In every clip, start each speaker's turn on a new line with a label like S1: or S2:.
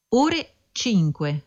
S1: Ore 5.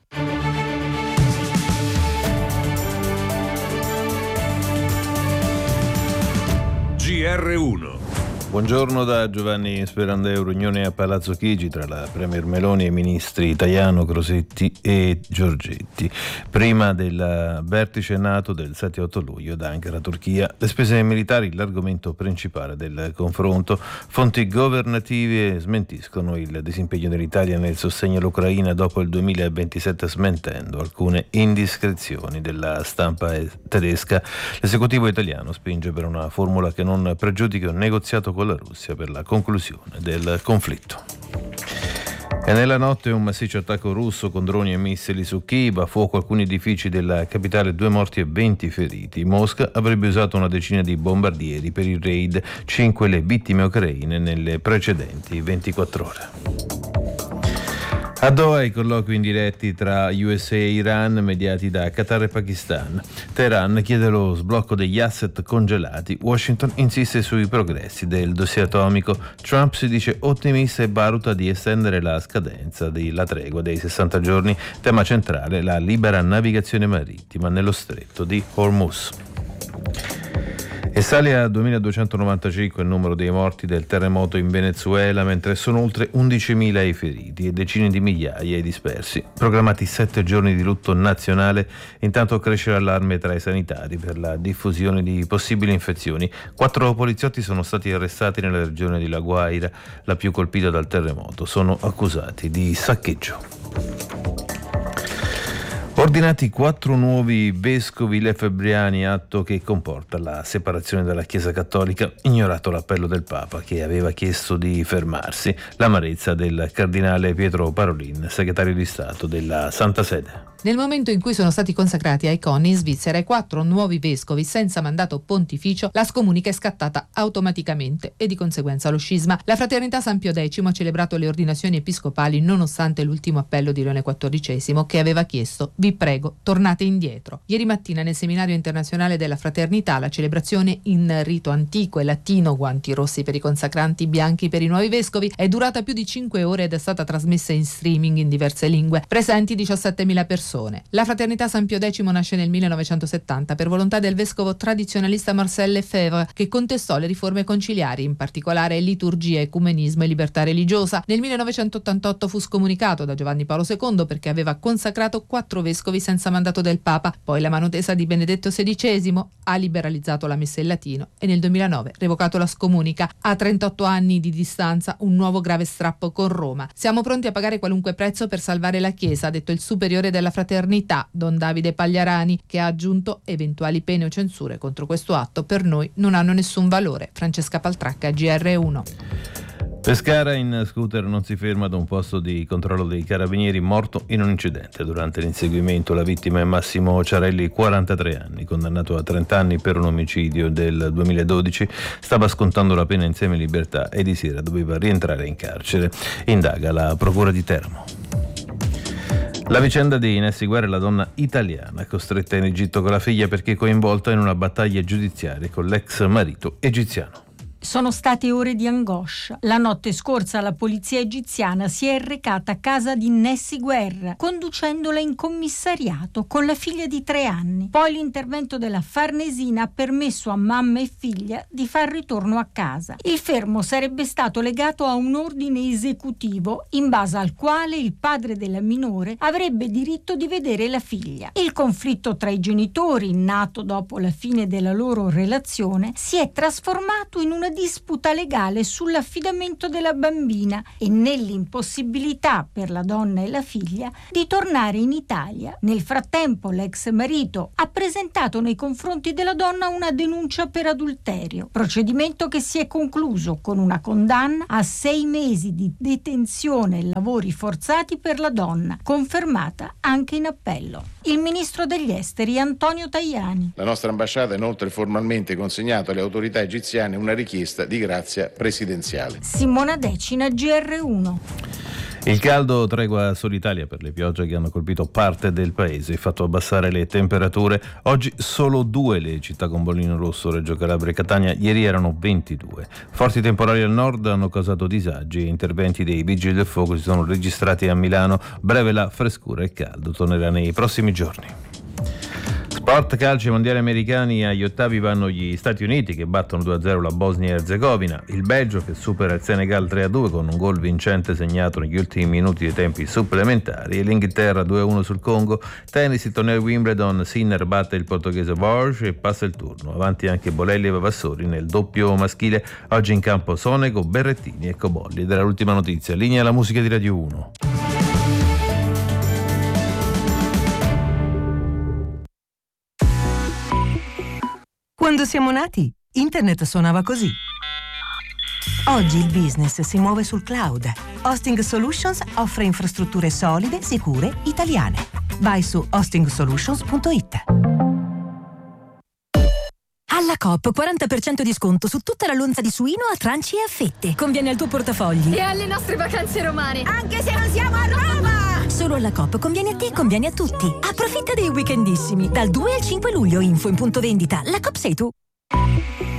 S2: GR1. Buongiorno da Giovanni Sperandeo. Riunione a Palazzo Chigi tra la Premier Meloni e i ministri Tajano, Crosetti e Giorgetti. Prima del vertice NATO del 7-8 luglio da Ankara, Turchia. Le spese militari, l'argomento principale del confronto. Fonti governative smentiscono il disimpegno dell'Italia nel sostegno all'Ucraina dopo il 2027, smentendo alcune indiscrezioni della stampa tedesca. L'esecutivo italiano spinge per una formula che non pregiudichi un negoziato con la Russia per la conclusione del conflitto. E nella notte un massiccio attacco russo con droni e missili su Kiev, a fuoco alcuni edifici della capitale, 2 morti e 20 feriti. Mosca avrebbe usato una decina di bombardieri per il raid, 5 le vittime ucraine nelle precedenti 24 ore. A Doha i colloqui indiretti tra USA e Iran mediati da Qatar e Pakistan. Teheran chiede lo sblocco degli asset congelati. Washington insiste sui progressi del dossier atomico. Trump si dice ottimista e valuta di estendere la scadenza della tregua dei 60 giorni. Tema centrale la libera navigazione marittima nello stretto di Hormuz. E sale a 2.295 il numero dei morti del terremoto in Venezuela, mentre sono oltre 11.000 i feriti e decine di migliaia i dispersi. Programmati 7 giorni di lutto nazionale, intanto cresce l'allarme tra i sanitari per la diffusione di possibili infezioni. 4 poliziotti sono stati arrestati nella regione di La Guaira, la più colpita dal terremoto. Sono accusati di saccheggio. Ordinati 4 nuovi vescovi lefebvriani, atto che comporta la separazione dalla Chiesa Cattolica, ignorato l'appello del Papa che aveva chiesto di fermarsi, l'amarezza del cardinale Pietro Parolin, segretario di Stato della Santa Sede.
S3: Nel momento in cui sono stati consacrati ai coni in Svizzera i 4 nuovi vescovi senza mandato pontificio, la scomunica è scattata automaticamente e di conseguenza lo scisma. La Fraternità San Pio X ha celebrato le ordinazioni episcopali nonostante l'ultimo appello di Leone XIV che aveva chiesto: vi prego, tornate indietro. Ieri mattina nel seminario internazionale della Fraternità la celebrazione in rito antico e latino, guanti rossi per i consacranti, bianchi per i nuovi vescovi, è durata più di 5 ore ed è stata trasmessa in streaming in diverse lingue. Presenti 17.000 persone. La Fraternità San Pio X nasce nel 1970 per volontà del vescovo tradizionalista Marcel Lefebvre, che contestò le riforme conciliari, in particolare liturgia, ecumenismo e libertà religiosa. Nel 1988 fu scomunicato da Giovanni Paolo II perché aveva consacrato 4 vescovi senza mandato del Papa. Poi la mano tesa di Benedetto XVI ha liberalizzato la messa in latino e nel 2009 revocato la scomunica. A 38 anni di distanza un nuovo grave strappo con Roma. Siamo pronti a pagare qualunque prezzo per salvare la Chiesa, ha detto il superiore della Fraternità, Don Davide Pagliarani, che ha aggiunto: eventuali pene o censure contro questo atto per noi non hanno nessun valore. Francesca Paltracca, GR1.
S2: Pescara in scooter non si ferma ad un posto di controllo dei carabinieri, morto in un incidente durante l'inseguimento. La vittima è Massimo Ciarelli, 43 anni, condannato a 30 anni per un omicidio del 2012. Stava scontando la pena in semilibertà e di sera doveva rientrare in carcere. Indaga la procura di Teramo. La vicenda di Nessy Guerra è la donna italiana costretta in Egitto con la figlia perché coinvolta in una battaglia giudiziaria con l'ex marito egiziano.
S4: Sono state ore di angoscia. La notte scorsa la polizia egiziana si è recata a casa di Nessy Guerra, conducendola in commissariato con la figlia di 3 anni. Poi l'intervento della Farnesina ha permesso a mamma e figlia di far ritorno a casa. Il fermo sarebbe stato legato a un ordine esecutivo in base al quale il padre della minore avrebbe diritto di vedere la figlia. Il conflitto tra i genitori, nato dopo la fine della loro relazione, si è trasformato in una disputa legale sull'affidamento della bambina e nell'impossibilità per la donna e la figlia di tornare in Italia. Nel frattempo l'ex marito ha presentato nei confronti della donna una denuncia per adulterio, procedimento che si è concluso con una condanna a 6 mesi di detenzione e lavori forzati per la donna, confermata anche in appello. Il ministro degli esteri Antonio Tajani.
S5: La nostra ambasciata ha inoltre formalmente consegnato alle autorità egiziane una richiesta di grazia presidenziale.
S4: Simona Decina, GR1.
S2: Il caldo tregua sull'Italia per le piogge che hanno colpito parte del paese e fatto abbassare le temperature. Oggi solo 2 le città con bollino rosso, Reggio Calabria e Catania, ieri erano 22. Forti temporali al nord hanno causato disagi e interventi dei vigili del fuoco si sono registrati a Milano. Breve la frescura e il caldo tornerà nei prossimi giorni. Sport, calcio, i mondiali americani. Agli ottavi vanno gli Stati Uniti che battono 2-0 la Bosnia e Erzegovina, il Belgio che supera il Senegal 3-2 con un gol vincente segnato negli ultimi minuti dei tempi supplementari, e l'Inghilterra 2-1 sul Congo. Tennis, il torneo Wimbledon, Sinner batte il portoghese Borges e passa il turno. Avanti anche Bolelli e Vavassori nel doppio maschile. Oggi in campo Sonego, Berrettini e Cobolli. Ed era l'ultima notizia. Linea alla musica di Radio 1.
S1: Quando siamo nati, internet suonava così. Oggi il business si muove sul cloud. Hosting Solutions offre infrastrutture solide, sicure, italiane. Vai su hostingsolutions.it.
S6: Alla Coop 40% di sconto su tutta la lonza di suino a tranci e a fette. Conviene al tuo portafogli
S7: e alle nostre vacanze romane,
S6: anche se non siamo a Roma. Solo alla Coop conviene a te, conviene a tutti. Approfitta dei weekendissimi dal 2 al 5 luglio. Info in punto vendita. La Coop sei tu.